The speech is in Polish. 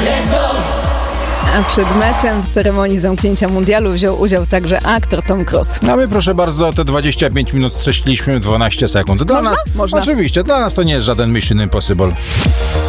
A przed meczem w ceremonii zamknięcia mundialu wziął udział także aktor Tom Cruise. A my, proszę bardzo, te 25 minut streściliśmy w 12 sekund. Dla nas, Można? oczywiście, dla nas to nie jest żaden Mission Impossible.